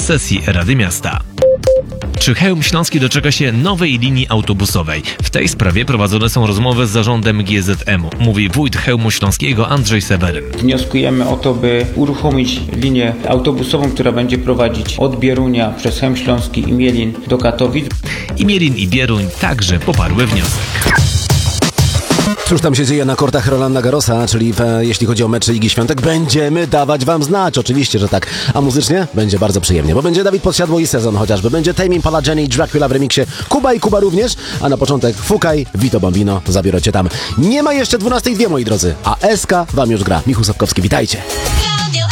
sesji Rady Miasta. Czy Chełm Śląski doczeka się nowej linii autobusowej? W tej sprawie prowadzone są rozmowy z zarządem GZM-u, mówi wójt Chełmu Śląskiego Andrzej Seweryn. Wnioskujemy o to, by uruchomić linię autobusową, która będzie prowadzić od Bierunia przez Chełm Śląski i Mielin do Katowic. I Mielin i Bieruń także poparły wniosek. Cóż tam się dzieje na kortach Rolanda Garrosa, czyli jeśli chodzi o mecze Ligi Świątek, będziemy dawać wam znać, oczywiście, że tak. A muzycznie będzie bardzo przyjemnie, bo będzie Dawid Podsiadło i Sezon chociażby, będzie Tame Impala, Jenny i Dracula w remiksie, Kuba i Kuba również, a na początek Fukaj, Vito Bambino, zabiorę cię tam. Nie ma jeszcze 12:02, moi drodzy, a SK wam już gra. Michał Sapkowski, witajcie.